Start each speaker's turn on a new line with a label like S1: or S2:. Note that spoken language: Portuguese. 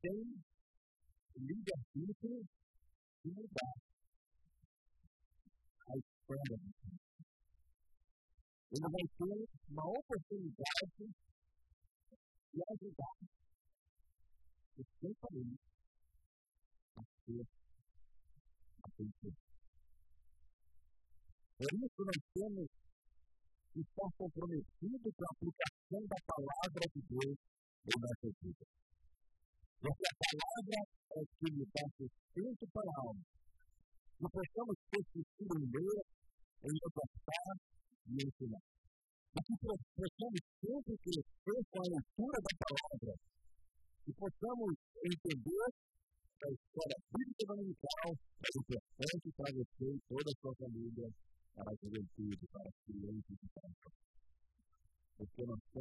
S1: tem livre-arbítrio de mudar a história. Ele vai ter uma oportunidade de ajudar o seu país a ser a cultura. Por isso, nós temos que estar comprometidos com a aplicação da palavra de Deus em nossas vidas. Porque a palavra é que nos dá sustento para a alma. E possamos persistir em ler, em exortar e ensinar. Mas que possamos sempre crescer com a leitura da palavra. E possamos entender que a escola bíblica dominical é importante para você e toda a sua família, para a juventude.